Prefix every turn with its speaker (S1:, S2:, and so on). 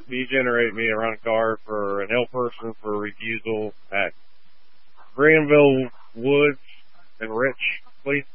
S1: degenerate me a run card for an L person for refusal at Greenville Woods and Rich, please.